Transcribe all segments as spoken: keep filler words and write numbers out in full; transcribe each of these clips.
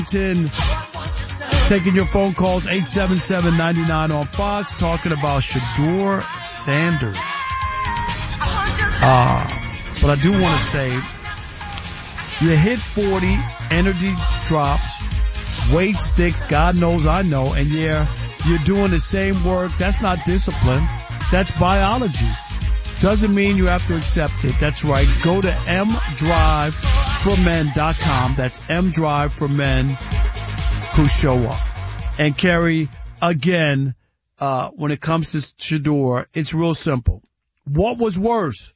Taking your phone calls, eight seven seven, nine nine on Fox, talking about Shedeur Sanders. Uh, but I do want to say, you hit forty, energy drops, weight sticks, God knows I know, and yeah, you're doing the same work. That's not discipline. That's biology. Doesn't mean you have to accept it. That's right. Go to m drive for men dot com. That's M Drive for Men who show up. And Kerry, again, uh, when it comes to Shedeur, it's real simple. What was worse?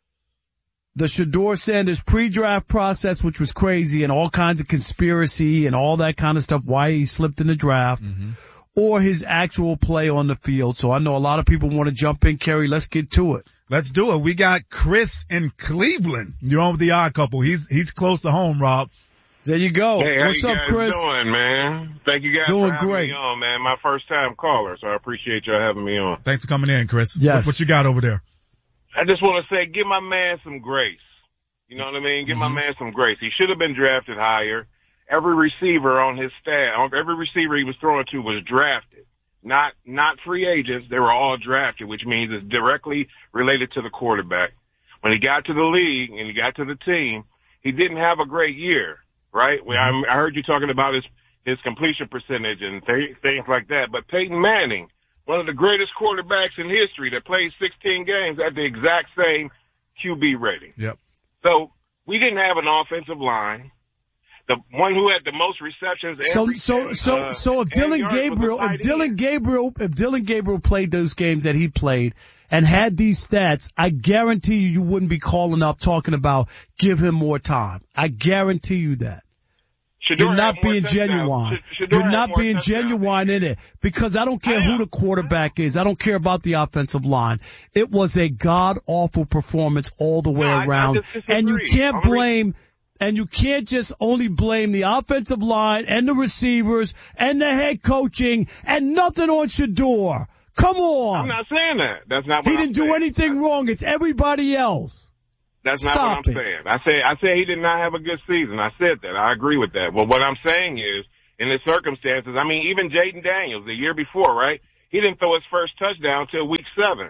The Shedeur Sanders pre-draft process, which was crazy and all kinds of conspiracy and all that kind of stuff, why he slipped in the draft, mm-hmm. or his actual play on the field. So I know a lot of people want to jump in, Kerry. Let's get to it. Let's do it. We got Chris in Cleveland. You're on with the Odd Couple. He's he's close to home, Rob. There you go. Hey, how What's you up, guys Chris? Doing, man? Thank you guys doing for having great. me on, man. My first time caller, so I appreciate y'all having me on. Thanks for coming in, Chris. Yes. What, what you got over there? I just want to say, give my man some grace. You know what I mean? Give mm-hmm. my man some grace. He should have been drafted higher. Every receiver on his staff, every receiver he was throwing to was drafted. Not, not free agents. They were all drafted, which means it's directly related to the quarterback. When he got to the league and he got to the team, he didn't have a great year, right? When I, I heard you talking about his, his completion percentage and th- things like that. But Peyton Manning, one of the greatest quarterbacks in history that played sixteen games at the exact same Q B rating. Yep. So we didn't have an offensive line. The one who had the most receptions. So, every so, game, so, uh, so if Dylan Gabriel, if Dylan end. Gabriel, if Dylan Gabriel played those games that he played and had these stats, I guarantee you, you wouldn't be calling up talking about give him more time. I guarantee you that. Shedeur You're not being genuine. You're not being genuine in it because I don't care who the quarterback is. I don't care about the offensive line. It was a god awful performance all the way no, around, I, I and you can't blame. And you can't just only blame the offensive line and the receivers and the head coaching and nothing on Shedeur. Come on. I'm not saying that. That's not what He didn't I'm do saying. anything wrong. It's everybody else. That's not Stop what I'm it. saying. I say I say he did not have a good season. I said that. I agree with that. But what I'm saying is, in the circumstances, I mean, even Jaden Daniels, the year before, right? He didn't throw his first touchdown till week seven.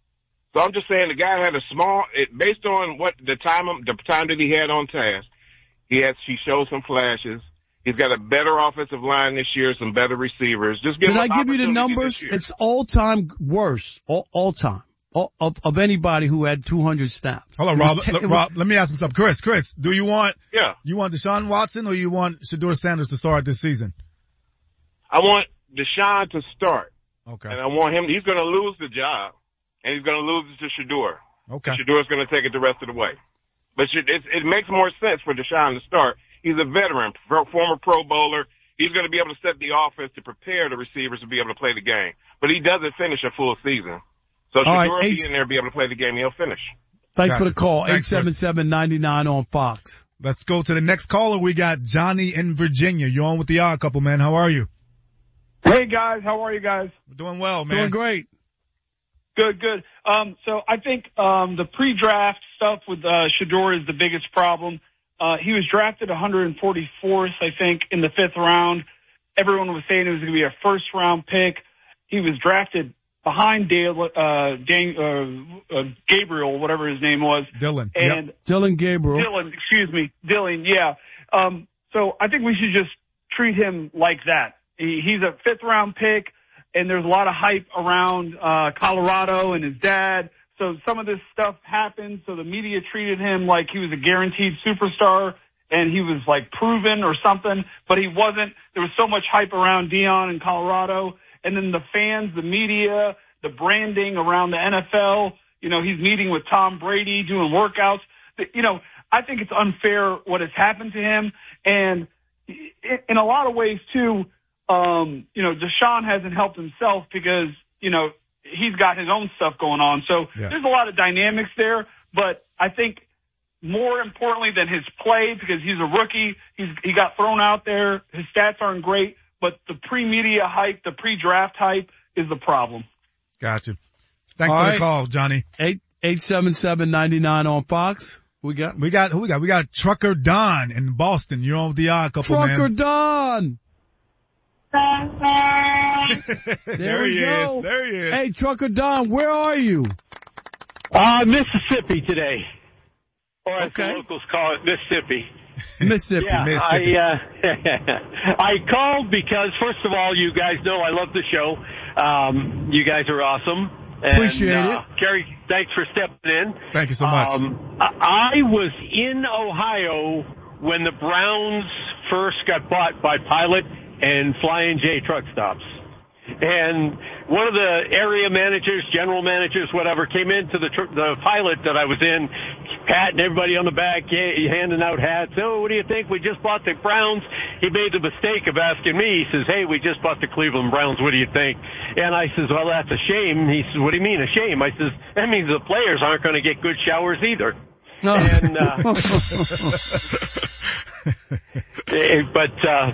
So I'm just saying the guy had a small, it, based on what the time, the time that he had on task, he has, he showed some flashes. He's got a better offensive line this year, some better receivers. Just give Did him I give you the numbers? It's all time worse, all, all time, all, of, of anybody who had two hundred snaps. Hold on, Rob, te- Rob, Rob, let me ask him something. Chris, Chris, do you want, yeah. you want Deshaun Watson or you want Shedeur Sanders to start this season? I want Deshaun to start. Okay. And I want him, he's going to lose the job, and he's going to lose it to Shedeur. Okay. Shedeur's going to take it the rest of the way. But it, it makes more sense for Deshaun to start. He's a veteran, former Pro Bowler. He's going to be able to set the offense to prepare the receivers to be able to play the game. But he doesn't finish a full season. So Shedeur right, will eight, be in there, be able to play the game. He'll finish. Thanks gotcha. for the call. Thanks, eight seven seven, nine nine on Fox. Let's go to the next caller. We got Johnny in Virginia. You're on with the Odd Couple, man. How are you? Hey, guys. How are you guys? We're doing well, man. Doing great. Good, good. Um, so I think um, the pre-draft stuff with uh, Shedeur is the biggest problem. Uh, he was drafted one hundred forty-fourth, I think, in the fifth round. Everyone was saying it was going to be a first-round pick. He was drafted behind Dale, uh, Dan, uh, uh, Gabriel, whatever his name was. Dylan. And yep. Dylan Gabriel. Dylan, excuse me. Dylan, yeah. Um, so I think we should just treat him like that. He, he's a fifth-round pick, and there's a lot of hype around uh, Colorado and his dad. So some of this stuff happened, so the media treated him like he was a guaranteed superstar and he was like proven or something, but he wasn't. There was so much hype around Deion in Colorado, and then the fans, the media, the branding around the N F L, you know, he's meeting with Tom Brady, doing workouts. You know, I think it's unfair what has happened to him, and in a lot of ways too, um, you know, Deshaun hasn't helped himself because, you know, he's got his own stuff going on. So yeah. There's a lot of dynamics there, but I think more importantly than his play, because he's a rookie, he's, he got thrown out there. His stats aren't great, but the pre-media hype, the pre-draft hype is the problem. Gotcha. Thanks All for right. the call, Johnny. Eight, eight seven seven, nine nine on Fox. We got We got, who we got? We got Trucker Don in Boston. You're on with the Odd Couple, Trucker man. Don. there, there we he go. is. There he is. Hey, Trucker Don, where are you? Uh, Mississippi today. Or as Okay. the locals call it, Mississippi. Mississippi. Yeah, Mississippi. I, uh, I called because, first of all, you guys know I love the show. Um, you guys are awesome. And, Appreciate uh, it. Kerry, thanks for stepping in. Thank you so much. Um, I I was in Ohio when the Browns first got bought by Pilot and Flying J Truck Stops. And one of the area managers, general managers, whatever, came into the tr- the Pilot that I was in, patting everybody on the back, handing out hats. Oh, what do you think? We just bought the Browns. He made the mistake of asking me. He says, hey, we just bought the Cleveland Browns. What do you think? And I says, well, that's a shame. He says, what do you mean a shame? I says, that means the players aren't going to get good showers either. No. And, uh, but, uh,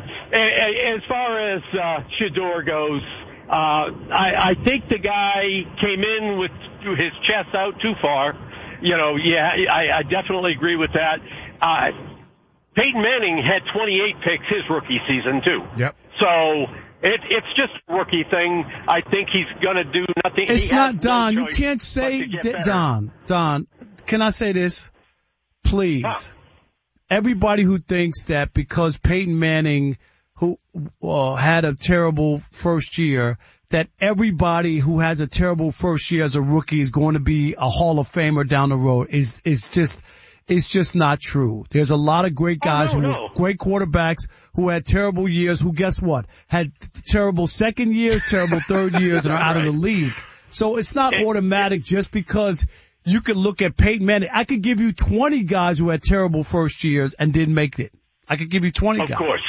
as far as, uh, Shedeur goes, uh, I, I think the guy came in with his chest out too far. You know, yeah, I, I definitely agree with that. Uh, Peyton Manning had twenty-eight picks his rookie season too. Yep. So, it, it's just a rookie thing. I think he's gonna do nothing. It's He not has Don. no You choice can't but say to get that, better. Don. Don, can I say this? Please. Huh. Everybody who thinks that because Peyton Manning, who uh, had a terrible first year, that everybody who has a terrible first year as a rookie is going to be a Hall of Famer down the road is is just is just not true. There's a lot of great guys Oh, no, who no. were great quarterbacks who had terrible years, who guess what? Had terrible second years, terrible third years, and are out of the league. So it's not It- automatic just because you could look at Peyton Manning. I could give you twenty guys who had terrible first years and didn't make it. I could give you twenty Of guys. course.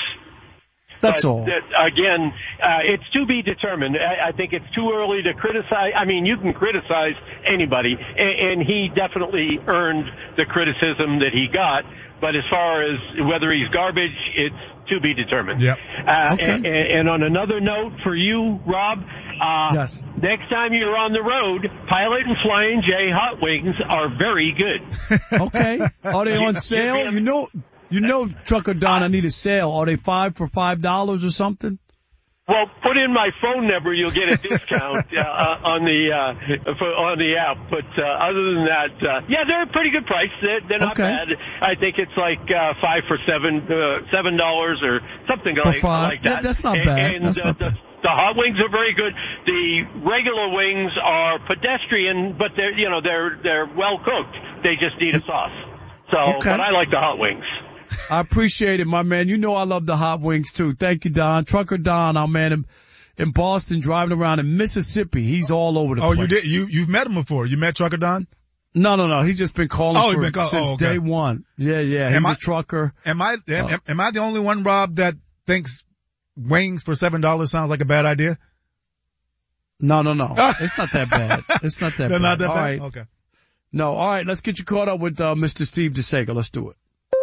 That's but, all. Uh, again, uh, it's to be determined. I, I think it's too early to criticize. I mean, you can criticize anybody, and, and he definitely earned the criticism that he got. But as far as whether he's garbage, it's to be determined. Yep. Uh, Okay. and, and on another note for you, Rob, uh, Yes. next time you're on the road, Pilot and Flying J Hot Wings are very good. Okay. Are they on sale? You know, you know, Trucker Don, I need a sale. Are they five for five dollars or something? Well, put in my phone number, you'll get a discount uh, on the uh, for, on the app. But uh, other than that, uh, yeah, they're a pretty good price. They're, they're not Okay. bad. I think it's like uh, five for seven, uh, seven dollars or something For like, five? like that. That- that's not And- bad. And That's uh, not the, bad. the hot wings are very good. The regular wings are pedestrian, but they're you know they're they're well cooked. They just need a sauce. So, Okay. but I like the hot wings. I appreciate it, my man. You know I love the hot wings too. Thank you, Don. Trucker Don, our man in, in Boston, driving around in Mississippi. He's all over the Oh, place. you did. You you've met him before. You met Trucker Don? No, no, no. He's just been calling Oh, he's for been call- since oh, okay. day one. Yeah, yeah. Am He's I- a trucker. Am I am, Oh. am I the only one, Rob, that thinks wings for seven dollars sounds like a bad idea? No, no, no. It's not that bad. It's not that They're bad. not that All bad. right. Okay. No, all right. Let's get you caught up with uh, Mister Steve DeSega. Let's do it.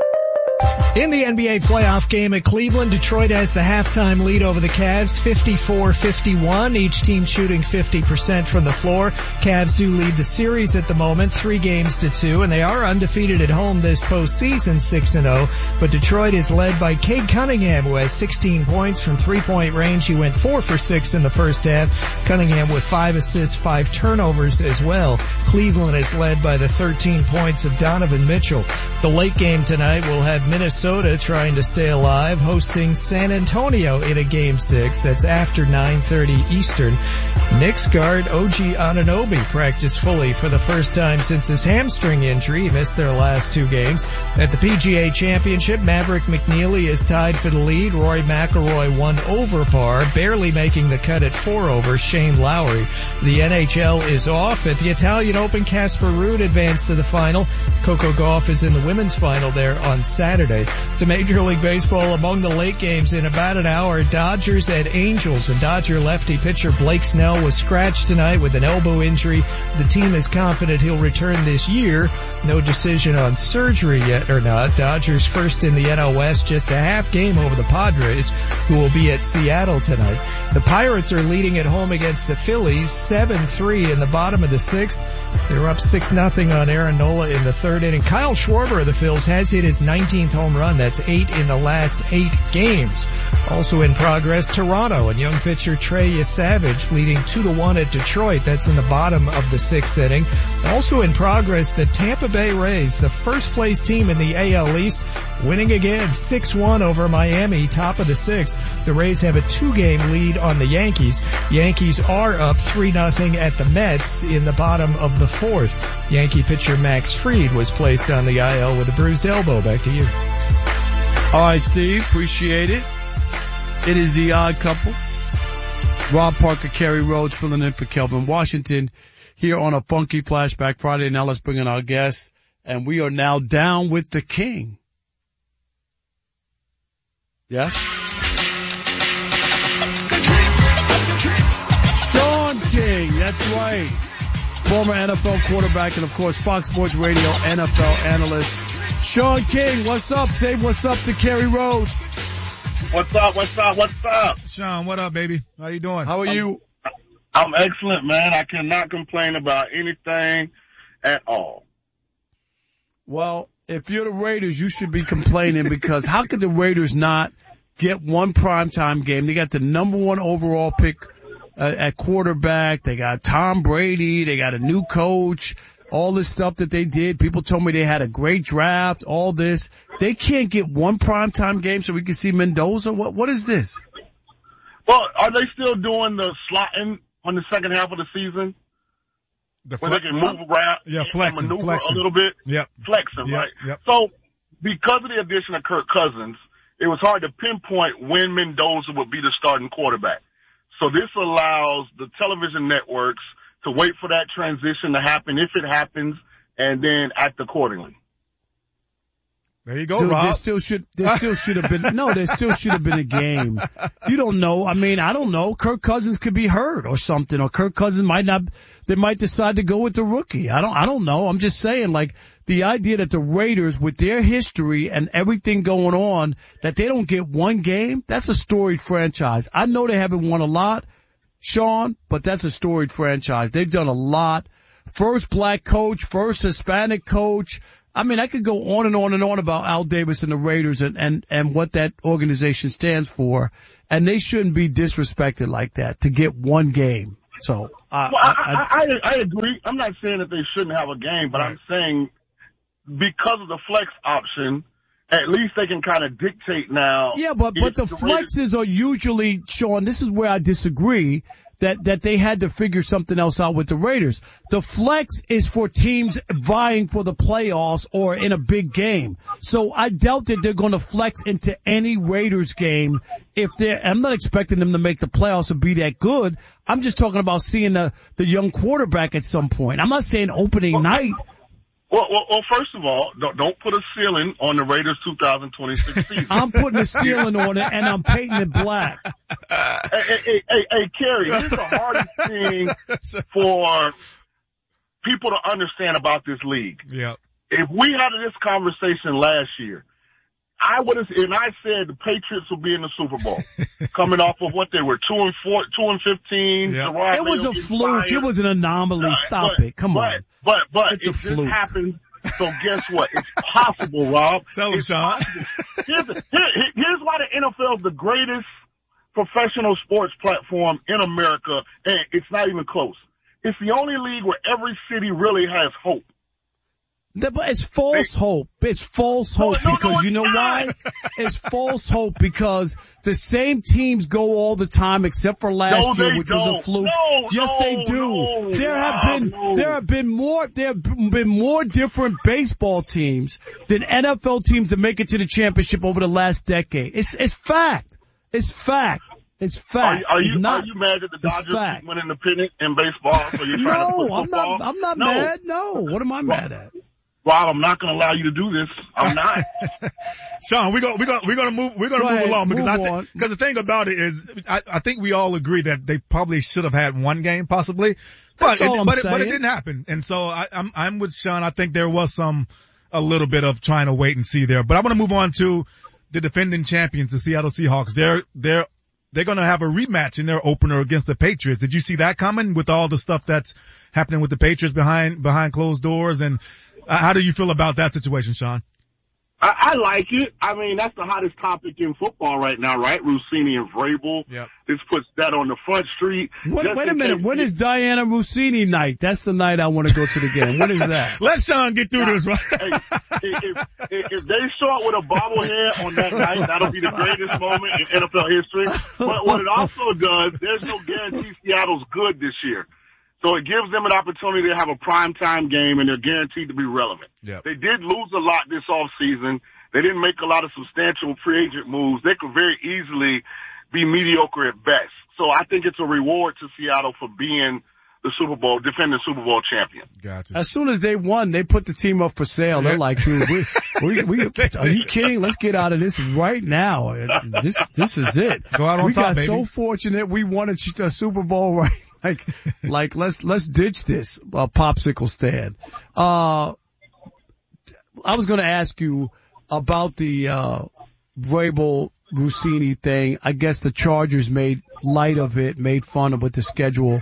In the N B A playoff game at Cleveland, Detroit has the halftime lead over the Cavs, fifty-four fifty-one. Each team shooting fifty percent from the floor. Cavs do lead the series at the moment, three games to two, and they are undefeated at home this postseason, six and oh. But Detroit is led by Cade Cunningham, who has sixteen points from three-point range. He went four for six in the first half. Cunningham with five assists, five turnovers as well. Cleveland is led by the thirteen points of Donovan Mitchell. The late game tonight will have Minnesota trying to stay alive, hosting San Antonio in a game six. That's after nine thirty Eastern. Knicks guard O G Anunoby practiced fully for the first time since his hamstring injury. He missed their last two games. At the P G A Championship, Maverick McNeely is tied for the lead. Rory McIlroy one over par, barely making the cut at four over. Shane Lowry. The N H L is off. At the Italian Open, Casper Ruud advanced to the final. Coco Gauff is in the women's final there on Saturday. To Major League Baseball, among the late games in about an hour, Dodgers at Angels, and Dodger lefty pitcher Blake Snell was scratched tonight with an elbow injury. The team is confident he'll return this year. No decision on surgery yet or not. Dodgers first in the N L West, just a half game over the Padres, who will be at Seattle tonight. The Pirates are leading at home against the Phillies, seven three in the bottom of the sixth. They were up six nothing on Aaron Nola in the third inning. Kyle Schwarber of the Phils has hit his nineteenth home run. That's eight in the last eight games. Also in progress, Toronto and young pitcher Trey Savage leading two to one at Detroit. That's in the bottom of the sixth inning. Also in progress, the Tampa Bay Rays, the first place team in the A L East, winning again six one over Miami, top of the sixth. The Rays have a two-game lead on the Yankees. Yankees are up three nothing at the Mets in the bottom of the fourth. Yankee pitcher Max Fried was placed on the I L with a bruised elbow. Back to you. All right, Steve. Appreciate it. It is the Odd Couple. Rob Parker, Kerry Rhodes filling in for Kelvin Washington here on a Funky Flashback Friday. Now let's bring in our guest. And we are now down with the king. Yes? Sean King, that's right. Former N F L quarterback and, of course, Fox Sports Radio N F L analyst. Sean King, what's up? Say what's up to Kerry Rhodes. What's up? What's up? What's up? Sean, what up, baby? How you doing? How are you? I'm excellent, man. I cannot complain about anything at all. Well, if you're the Raiders, you should be complaining because how could the Raiders not get one primetime game? They got the number one overall pick uh, at quarterback. They got Tom Brady. They got a new coach. All this stuff that they did. People told me they had a great draft, all this. They can't get one primetime game so we can see Mendoza? What What is this? Well, are they still doing the slotting on the second half of the season? The Where flex- they can move around yeah, and flexing, maneuver flexing. a little bit? Yep. Flexing, Yep, right? yep. So, because of the addition of Kirk Cousins, it was hard to pinpoint when Mendoza would be the starting quarterback. So this allows the television networks to wait for that transition to happen, if it happens, and then act accordingly. There you go, Dude, Rob. there still should, there still should have been, no, there still should have been a game. You don't know. I mean, I don't know. Kirk Cousins could be hurt or something, or Kirk Cousins might not, they might decide to go with the rookie. I don't, I don't know. I'm just saying, like, the idea that the Raiders, with their history and everything going on, that they don't get one game, that's a storied franchise. I know they haven't won a lot, Sean, but that's a storied franchise. They've done a lot. First black coach, first Hispanic coach. I mean, I could go on and on and on about Al Davis and the Raiders and, and, and what that organization stands for. And they shouldn't be disrespected like that to get one game. So, uh, well, I, I, I, I, I agree. I'm not saying that they shouldn't have a game, but right. I'm saying because of the flex option, at least they can kind of dictate now. Yeah, but, but the, the flexes are usually, Sean, this is where I disagree, that, that they had to figure something else out with the Raiders. The flex is for teams vying for the playoffs or in a big game. So I doubt that they're going to flex into any Raiders game if they're, I'm not expecting them to make the playoffs or be that good. I'm just talking about seeing the, the young quarterback at some point. I'm not saying opening well, night. Well, well, well, first of all, don't, don't put a ceiling on the Raiders two thousand twenty-six season. I'm putting a ceiling on it, and I'm painting it black. Hey, hey, hey, hey, Kerry, here's the hardest thing for people to understand about this league. Yeah. If we had this conversation last year, I would have, and I said the Patriots will be in the Super Bowl, coming off of what they were two and four, two and fifteen. Yep. It was a fluke. It was an anomaly. Stop but, it. Come but, on. But but it's it a just fluke. happened. So guess what? It's possible, Rob. Tell him, Sean. Here's, here, here's why the N F L is the greatest professional sports platform in America, and it's not even close. It's the only league where every city really has hope. But it's false hope. It's false hope no, no, because no, you know not. why? It's false hope because the same teams go all the time except for last no, year, which don't. was a fluke. No, yes, no, they do. No, there have Rob, been no. there have been more there have been more different baseball teams than N F L teams that make it to the championship over the last decade. It's it's fact. It's fact. It's fact. Are, are you not, are you mad that the Dodgers fact. keep winning the pennant in baseball? So you're trying no, to put I'm football? not. I'm not no. mad. No, what am I mad at? Rob, I'm not going to allow you to do this. I'm not. Sean, we're going we're going we're going to move we're going to Go move ahead, along because move I think because the thing about it is I, I think we all agree that they probably should have had one game possibly, but That's all it, I'm but it, saying. but it didn't happen. And so I, I'm I'm with Sean. I think there was some a little bit of trying to wait and see there. But I want to move on to the defending champions, the Seattle Seahawks. They're they're they're going to have a rematch in their opener against the Patriots. Did you see that coming with all the stuff that's happening with the Patriots behind, behind closed doors? And uh, how do you feel about that situation, Sean? I, I like it. I mean, that's the hottest topic in football right now, right? Rossini and Vrabel. Yep. This puts that on the front street. What, wait a minute. When is Diana Rossini night? That's the night I want to go to the game. When is that? Let Sean get through this, right? Hey, if, if, if they start with a bobblehead on that night, that'll be the greatest moment in N F L history. But what it also does, there's no guarantee Seattle's good this year. So it gives them an opportunity to have a primetime game, and they're guaranteed to be relevant. Yep. They did lose a lot this offseason. They didn't make a lot of substantial free agent moves. They could very easily be mediocre at best. So I think it's a reward to Seattle for being the Super Bowl, defending Super Bowl champion. Gotcha. As soon as they won, they put the team up for sale. They're like, dude, we, we, we, are you kidding? Let's get out of this right now. This, this is it. Go out on we top, got baby. so fortunate we won a, a Super Bowl, right? Like, like, let's, let's ditch this, uh, popsicle stand. Uh, I was going to ask you about the, uh, Vrabel Rossini thing. I guess the Chargers made light of it, made fun of with the schedule,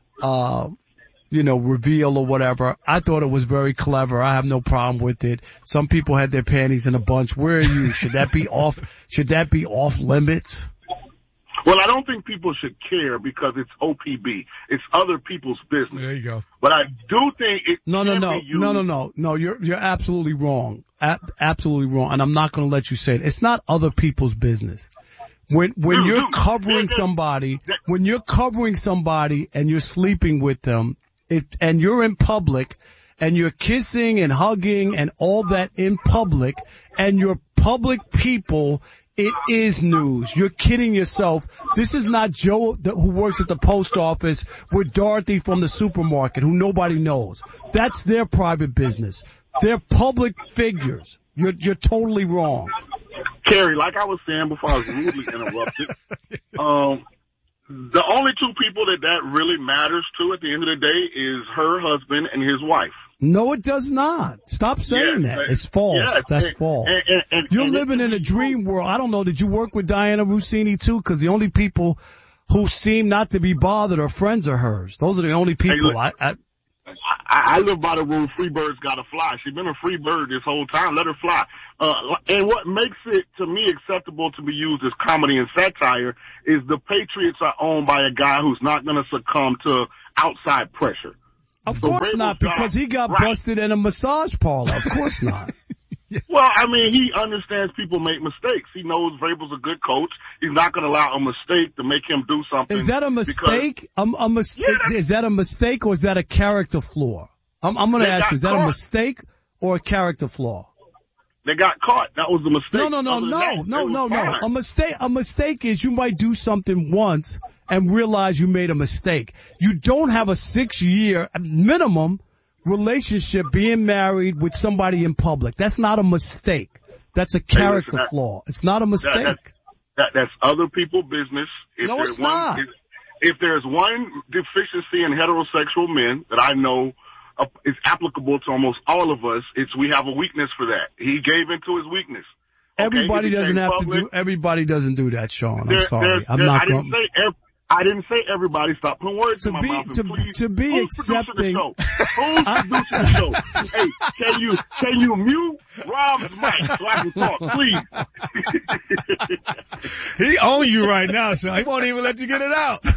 uh, you know, reveal or whatever. I thought it was very clever. I have no problem with it. Some people had their panties in a bunch. Where are you? Should that be off, should that be off limits? Well, I don't think people should care because it's O P B. It's other people's business. There you go. But I do think it No, no, can no, be used. no, no, no, no. You're you're absolutely wrong. A- absolutely wrong. And I'm not going to let you say it. It's not other people's business. When when Dude, you're dude, covering dude, somebody, dude. when you're covering somebody and you're sleeping with them, it and you're in public and you're kissing and hugging and all that in public, and you're public people. It is news. You're kidding yourself. This is not Joe that, who works at the post office with Dorothy from the supermarket who nobody knows. That's their private business. They're public figures. You're, you're totally wrong. Kerry, like I was saying before I was rudely interrupted, um, the only two people that that really matters to at the end of the day is her husband and his wife. No, it does not. Stop saying Yes, that. It's false. yes, That's and- false. and- and- and- You're and living it- in a dream world. I don't know. Did you work with Diana Rossini too? Because the only people who seem not to be bothered are friends of hers. Those are the only people. look, I, I I, I live by the rule, free birds gotta fly. She's been a free bird this whole time. Let her fly. Uh, and what makes it, to me, acceptable to be used as comedy and satire is the Patriots are owned by a guy who's not gonna succumb to outside pressure. Of So course Vrabel's not, because he got right. busted in a massage parlor. Of course not. Well, I mean, he understands people make mistakes. He knows Vrabel's a good coach. He's not going to allow a mistake to make him do something. Is that a mistake? A, a mis- Yeah, is that a mistake or is that a character flaw? I'm, I'm going to They ask got you, is that caught. a mistake or a character flaw? They got caught. That was the mistake. No, no, no, Other than no, that, no, it no, was no. fine. A mistake, a mistake is you might do something once and realize you made a mistake. You don't have a six year minimum relationship being married with somebody in public. That's not a mistake. That's a character that- flaw. It's not a mistake. That, that, that's other people's business. If No, there's it's one, not. If, if there's one deficiency in heterosexual men that I know uh, is applicable to almost all of us, it's we have a weakness for that. He gave into his weakness. Okay, Everybody he doesn't became have public. to do. Everybody doesn't do that, Sean. I'm There- sorry. there- I'm there- not I didn't going. say ev- I didn't say everybody. Stop putting words To in my be- mouth. and to- please, to be who's producing accepting- the show? Who's producing the show? Hey, can you can you mute Rob's mic so I can talk, please? He owns you right now, Sean. He won't even let you get it out.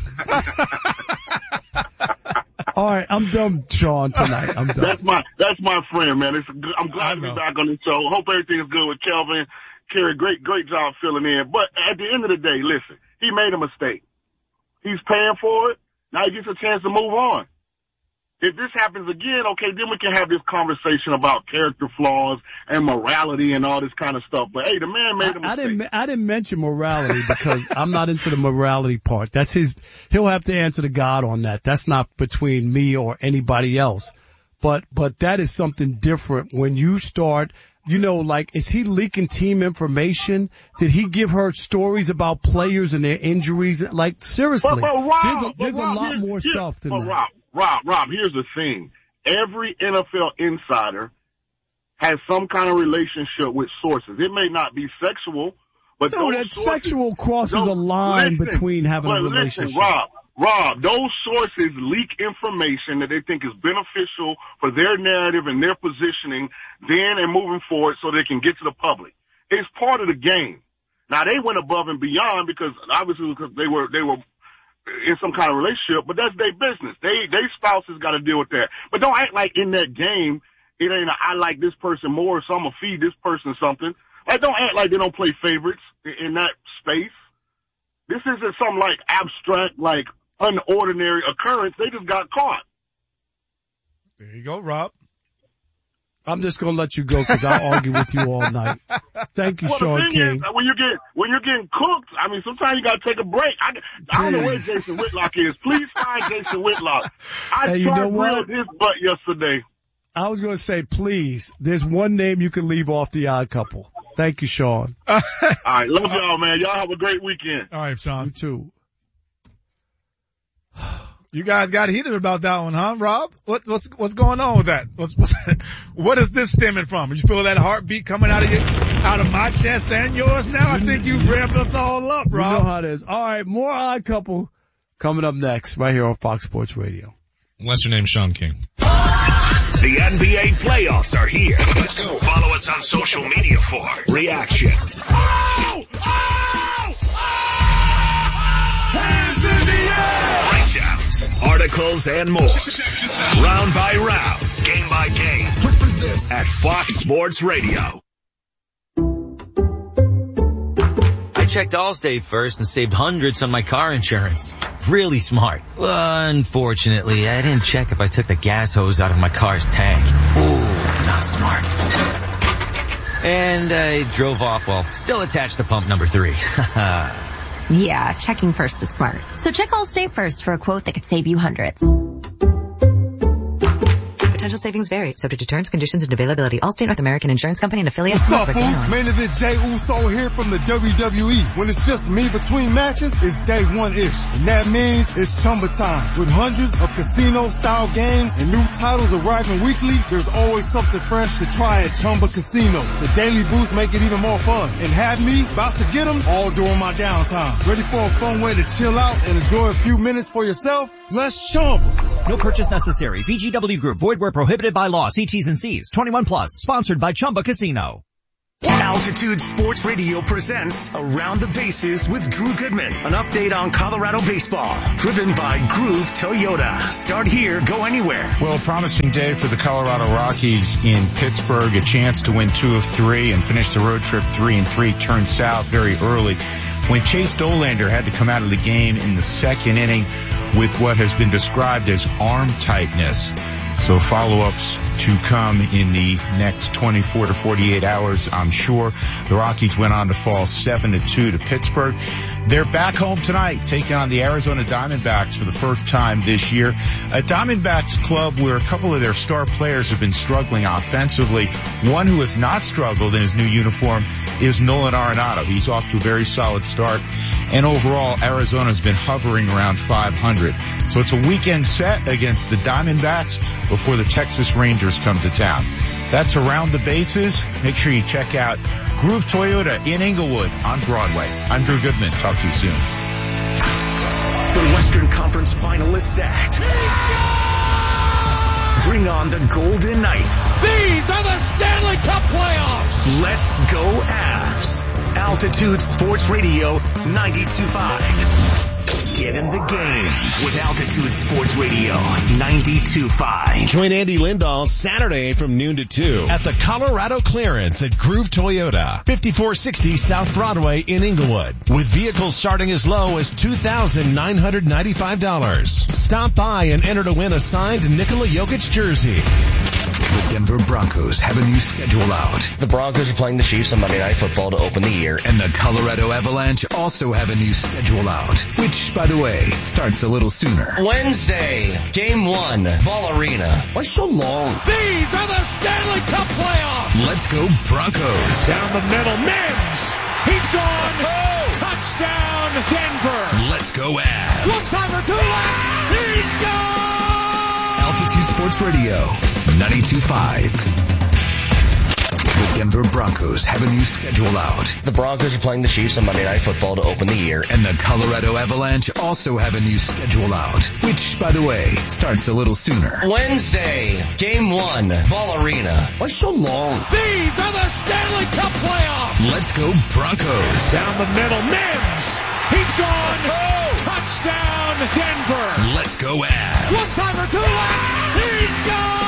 All right, I'm done, Sean. Tonight, I'm done. That's my that's my friend, man. It's a good, I'm glad to be know. back on the show. Hope everything is good with Kelvin. Kerry, great great job filling in. But at the end of the day, listen, he made a mistake. He's paying for it. Now he gets a chance to move on. If this happens again, okay, then we can have this conversation about character flaws and morality and all this kind of stuff. But hey, the man made a I, I mistake. didn't. I didn't mention morality because I'm not into the morality part. That's his. He'll have to answer to God on that. That's not between me or anybody else. But but that is something different when you start. You know, like, is he leaking team information? Did he give her stories about players and their injuries? Like, seriously, But, but Rob, there's a, but there's Rob, a lot here's- more here's- stuff than but that. Rob, Rob, Rob, here's the thing. Every N F L insider has some kind of relationship with sources. It may not be sexual, But no, that sources, sexual crosses a line listen, between having a relationship. Listen, Rob, Rob, those sources leak information that they think is beneficial for their narrative and their positioning then and moving forward so they can get to the public. It's part of the game. Now, they went above and beyond because obviously because they were they were in some kind of relationship, but that's their business. They they spouses got to deal with that. But don't act like in that game it ain't a, I like this person more, so I'm gonna feed this person something. Like, don't act like they don't play favorites in, in that space. This isn't some like abstract, like unordinary occurrence. They just got caught. There you go, Rob. I'm just gonna let you go because I'll argue with you all night. Thank you, well, Sean the thing King. Is, when you get when you're getting cooked, I mean, sometimes you gotta take a break. I, I don't know where Jason Whitlock is. Please find Jason Whitlock. I hey, you know what? his butt yesterday. I was gonna say, please. There's one name you can leave off the Odd Couple. Thank you, Sean. All right, love y'all, man. Y'all have a great weekend. All right, Sean. You too. You guys got heated about that one, huh, Rob? What, what's what's going on with that? What's, what's what is this stemming from? You feel that heartbeat coming out of you, out of my chest and yours now? I think you've ramped us all up, Rob. You know how it is. All right, more Odd Couple coming up next, right here on Fox Sports Radio. What's your name, Sean King? The N B A playoffs are here. Let's go. Follow us on social media for reactions. Oh! Oh! Oh! Hands in the air! Breakdowns, articles, and more. Round by round, game by game. At Fox Sports Radio. I checked Allstate first and saved hundreds on my car insurance. Really smart. Unfortunately, I didn't check if I took the gas hose out of my car's tank. Ooh, not smart. And I drove off while still attached to pump number three. Yeah, checking first is smart. So check Allstate first for a quote that could save you hundreds. Potential savings vary, subject to terms, conditions, and availability. Allstate North American Insurance Company and affiliates. What's up, fools? Main event Jey Uso here from the W W E. When it's just me between matches, it's day one-ish. And that means it's Chumba time. With hundreds of casino-style games and new titles arriving weekly, there's always something fresh to try at Chumba Casino. The daily boosts make it even more fun. And have me about to get them all during my downtime. Ready for a fun way to chill out and enjoy a few minutes for yourself? Let's Chumba. No purchase necessary. V G W Group. Void where prohibited by law. See T's and C's. twenty-one plus. Sponsored by Chumba Casino. Altitude Sports Radio presents Around the Bases with Drew Goodman. An update on Colorado baseball. Driven by Groove Toyota. Start here, go anywhere. Well, a promising day for the Colorado Rockies in Pittsburgh. A chance to win two of three and finish the road trip three and three. Turned south very early when Chase Dollander had to come out of the game in the second inning with what has been described as arm tightness. So follow-ups to come in the next twenty-four to forty-eight hours, I'm sure. The Rockies went on to fall seven to two to Pittsburgh. They're back home tonight, taking on the Arizona Diamondbacks for the first time this year. A Diamondbacks club where a couple of their star players have been struggling offensively. One who has not struggled in his new uniform is Nolan Arenado. He's off to a very solid start. And overall, Arizona's been hovering around five hundred. So it's a weekend set against the Diamondbacks before the Texas Rangers come to town. That's Around the Bases. Make sure you check out Groove Toyota in Inglewood on Broadway. I'm Drew Goodman. Talk to you soon. The Western Conference finalists act. Bring on the Golden Knights. These are the Stanley Cup playoffs. Let's go Avs. Altitude Sports Radio ninety-two point five. Get in the game with Altitude Sports Radio ninety-two point five. Join Andy Lindahl Saturday from noon to two at the Colorado Clearance at Groove Toyota, fifty-four sixty South Broadway in Inglewood, with vehicles starting as low as two thousand nine hundred ninety-five dollars. Stop by and enter to win a signed Nikola Jokic jersey. The Denver Broncos have a new schedule out. The Broncos are playing the Chiefs on Monday Night Football to open the year. And the Colorado Avalanche also have a new schedule out, which, by the way, starts a little sooner. Wednesday, game one, Ball Arena. Why so long? These are the Stanley Cup playoffs. Let's go Broncos. Down the middle, Mims. He's gone. Oh. Touchdown, Denver. Let's go Avs. One-timer, two. He's gone. Altitude Sports Radio ninety-two point five. Denver Broncos have a new schedule out. The Broncos are playing the Chiefs on Monday Night Football to open the year. And the Colorado Avalanche also have a new schedule out, which, by the way, starts a little sooner. Wednesday, game one, Ball Arena. Why so long? These are the Stanley Cup playoffs. Let's go Broncos. Down the middle, Mims. He's gone. Oh. Touchdown, Denver. Let's go Avs. One timer, two left. He's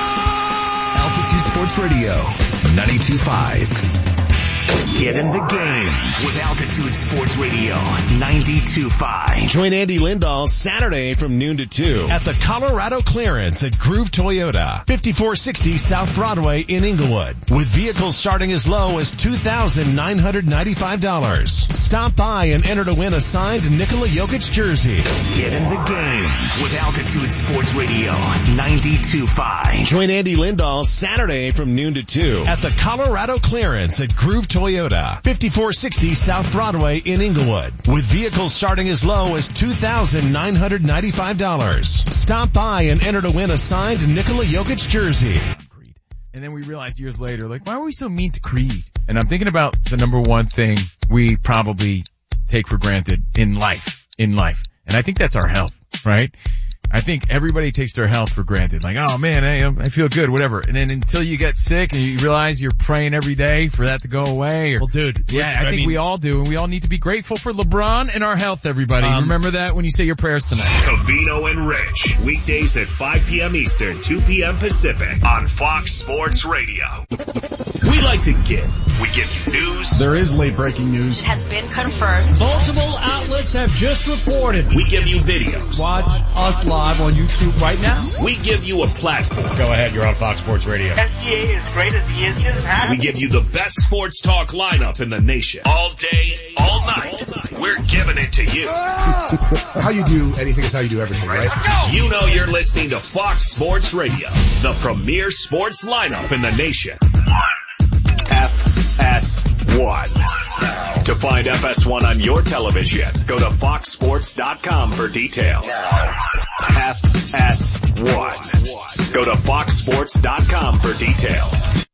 gone. Altitude Sports Radio, ninety-two point five. Get in the game with Altitude Sports Radio ninety-two point five. Join Andy Lindahl Saturday from noon to two at the Colorado Clearance at Groove Toyota, fifty-four sixty South Broadway in Inglewood, with vehicles starting as low as two thousand nine hundred ninety-five dollars. Stop by and enter to win a signed Nikola Jokic jersey. Get in the game with Altitude Sports Radio ninety-two point five. Join Andy Lindahl Saturday from noon to two at the Colorado Clearance at Groove Toyota, fifty-four sixty South Broadway in Inglewood, with vehicles starting as low as two thousand nine hundred ninety-five dollars. Stop by and enter to win a signed Nikola Jokic jersey. And then we realized years later, like, why were we so mean to Creed? And I'm thinking about the number one thing we probably take for granted in life, in life. And I think that's our health, right? I think everybody takes their health for granted. Like, oh man, I, I feel good, whatever. And then until you get sick and you realize you're praying every day for that to go away. Or, well, dude. Yeah, I, I think mean, we all do. And we all need to be grateful for LeBron and our health, everybody. Um, Remember that when you say your prayers tonight. Covino and Rich, weekdays at five p.m. Eastern, two p.m. Pacific on Fox Sports Radio. We like to give. We give you news. There is late breaking news. It has been confirmed. Multiple outlets have just reported. We give you videos. Watch us live. Live on YouTube right now. We give you a platform. Go ahead, you're on Fox Sports Radio. S G A is great as he is just We give you the best sports talk lineup in the nation. All day, all night. All night. We're giving it to you. How you do anything is how you do everything, right? You know you're listening to Fox Sports Radio, the premier sports lineup in the nation. F S one. To find F S one on your television, go to fox sports dot com for details. F S one. Go to fox sports dot com for details.